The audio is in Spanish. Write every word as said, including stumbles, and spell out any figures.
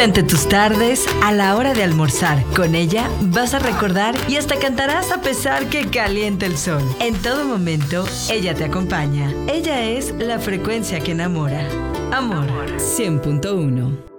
Durante tus tardes, a la hora de almorzar, con ella vas a recordar y hasta cantarás a pesar que caliente el sol. En todo momento, ella te acompaña. Ella es la frecuencia que enamora. Amor cien punto uno.